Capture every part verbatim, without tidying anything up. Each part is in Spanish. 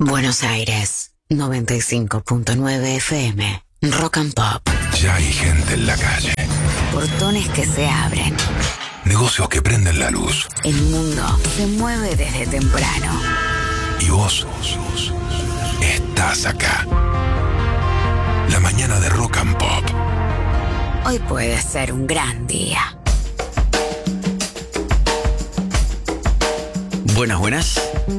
Buenos Aires, noventa y cinco punto nueve F M, Rock and Pop. Ya hay gente en la calle. Portones que se abren. Negocios que prenden la luz. El mundo se mueve desde temprano. Y vos estás acá. La mañana de Rock and Pop. Hoy puede ser un gran día. Buenas, buenas.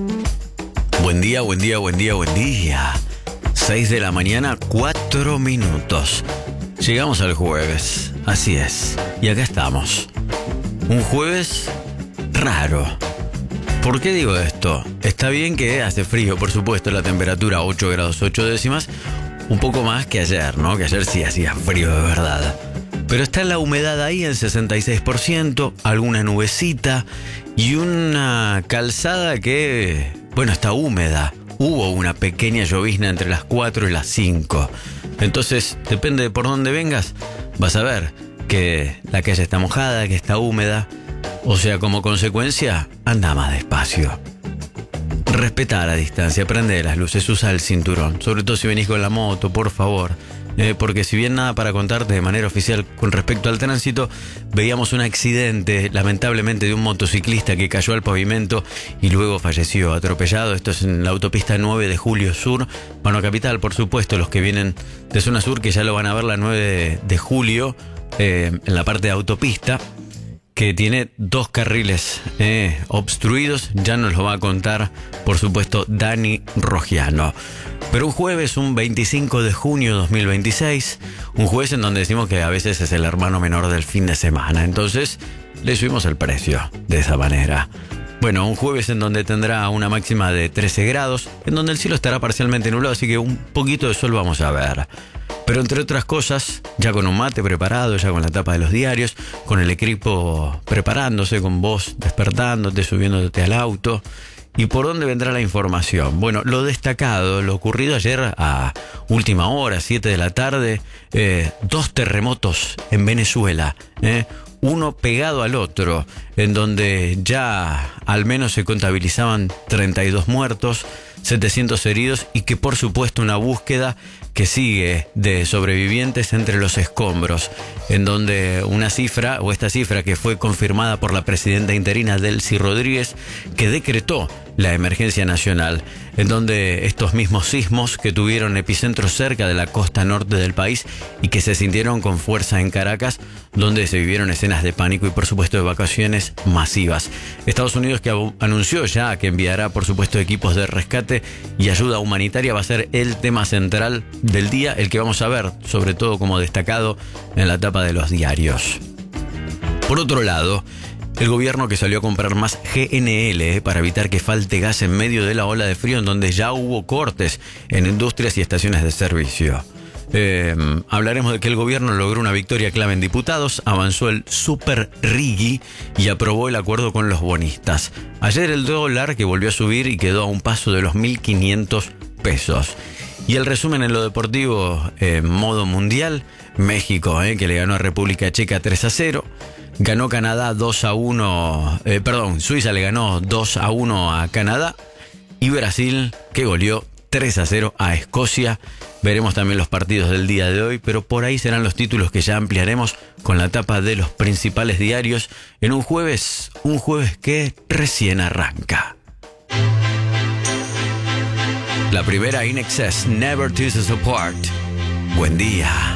Buen día, buen día, buen día, buen día. seis de la mañana, cuatro minutos. Llegamos al jueves, así es. Y acá estamos. Un jueves raro. ¿Por qué digo esto? Está bien que hace frío, por supuesto, la temperatura ocho grados ocho décimas. Un poco más que ayer, ¿no? Que ayer sí hacía frío de verdad. Pero está la humedad ahí en sesenta y seis por ciento, alguna nubecita y una calzada que, bueno, está húmeda. Hubo una pequeña llovizna entre las cuatro y las cinco. Entonces, depende de por dónde vengas, vas a ver que la calle está mojada, que está húmeda. O sea, como consecuencia, anda más despacio. Respeta la distancia, prende las luces, usa el cinturón. Sobre todo si venís con la moto, por favor. Eh, porque si bien nada para contarte de manera oficial con respecto al tránsito, veíamos un accidente, lamentablemente, de un motociclista que cayó al pavimento y luego falleció atropellado. Esto es en la autopista nueve de Julio Sur, Mano Capital, por supuesto, los que vienen de zona sur, que ya lo van a ver la nueve de julio, eh, en la parte de autopista, que tiene dos carriles eh, obstruidos. Ya nos lo va a contar, por supuesto, Dani Rogiano. Pero un jueves, un veinticinco de junio de dos mil veintiséis, un jueves en donde decimos que a veces es el hermano menor del fin de semana. Entonces, le subimos el precio de esa manera. Bueno, un jueves en donde tendrá una máxima de trece grados, en donde el cielo estará parcialmente nublado, así que un poquito de sol vamos a ver. Pero entre otras cosas, ya con un mate preparado, ya con la tapa de los diarios, con el equipo preparándose, con vos despertándote, subiéndote al auto. ¿Y por dónde vendrá la información? Bueno, lo destacado, lo ocurrido ayer a última hora, siete de la tarde, eh, dos terremotos en Venezuela, eh, uno pegado al otro, en donde ya al menos se contabilizaban treinta y dos muertos, setecientos heridos y que por supuesto una búsqueda que sigue de sobrevivientes entre los escombros, en donde una cifra, o esta cifra que fue confirmada por la presidenta interina Delcy Rodríguez, que decretó la emergencia nacional, en donde estos mismos sismos que tuvieron epicentros cerca de la costa norte del país y que se sintieron con fuerza en Caracas, donde se vivieron escenas de pánico y por supuesto evacuaciones masivas. Estados Unidos, que anunció ya que enviará por supuesto equipos de rescate y ayuda humanitaria, va a ser el tema central del día, el que vamos a ver sobre todo como destacado en la tapa de los diarios. Por otro lado, el gobierno que salió a comprar más G N L eh, para evitar que falte gas en medio de la ola de frío, en donde ya hubo cortes en industrias y estaciones de servicio. Eh, hablaremos de que el gobierno logró una victoria clave en diputados, avanzó el Super Riggi y aprobó el acuerdo con los bonistas. Ayer el dólar que volvió a subir y quedó a un paso de los mil quinientos pesos. Y el resumen en lo deportivo, en eh, modo mundial: México, eh, que le ganó a República Checa tres a cero. Ganó Canadá dos a uno, eh, perdón, Suiza le ganó dos a uno a Canadá. Y Brasil, que goleó tres a cero a Escocia. Veremos también los partidos del día de hoy, pero por ahí serán los títulos que ya ampliaremos con la tapa de los principales diarios en un jueves, un jueves que recién arranca. La primera, In Excess, Never Tears Us Apart. Buen día.